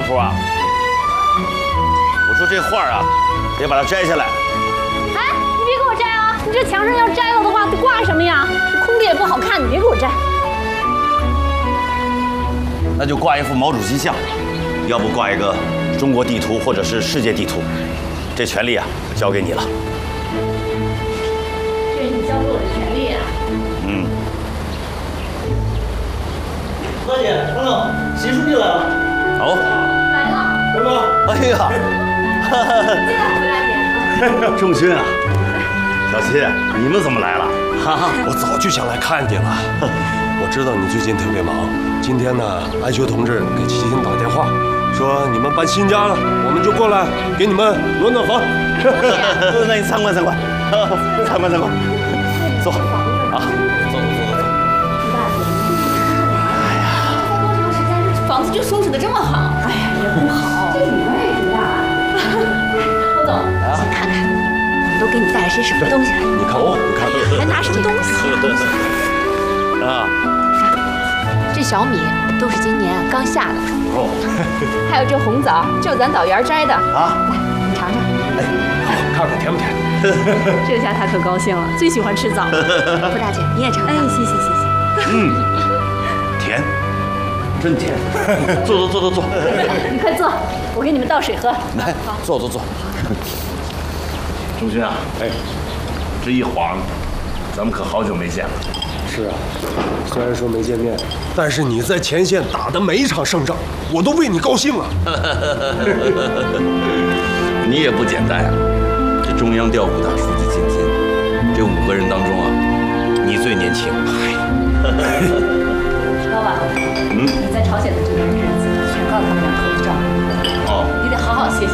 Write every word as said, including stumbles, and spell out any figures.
幅啊？我说这画啊，得把它摘下来。 哎，你别给我摘啊！你这墙上要摘了的话，挂什么呀？空的也不好看，你别给我摘。 那就挂一幅毛主席像，要不挂一个中国地图或者是世界地图。这权利啊，交给你了。 这是你交给我的权利啊。 嗯。 大姐，等等，习书记来了。 哦。 来了。 大哥。 哎呀。 进来，回大姐。 仲勋啊，小七，你们怎么来了？哈哈， 我早就想来看你了。我知道你最近特别忙，今天呢，安学同志给齐秦打电话，说你们搬新家了，我们就过来给你们暖暖房。 那你参观参观，参观参观，坐啊，坐坐坐坐坐。 哎呀，才多长时间，房子就收拾得这么好？哎呀，也不好。这女儿也知道啊。侯总，先看看，我们都给你带了些什么东西来？ 你看我，你看我， 还拿什么东西啊？ 这小米都是今年刚下的。 哦。 还有这红枣，就咱枣园摘的。 啊。 来，你尝尝。 哎，好，看看甜不甜？ 这下他可高兴了，最喜欢吃枣。傅大姐，你也尝尝。哎，谢谢谢谢。 嗯，甜，真甜。坐坐坐坐坐。 你快坐，我给你们倒水喝。 来，坐坐坐。 仲勋啊，哎，这一晃，咱们可好久没见了。 是啊，虽然说没见面，但是你在前线打的每一场胜仗，我都为你高兴了。 你也不简单呀、啊！这中央调虎大书记进京，这五个人当中啊，你最年轻。 老板，嗯，你在朝鲜的这段日子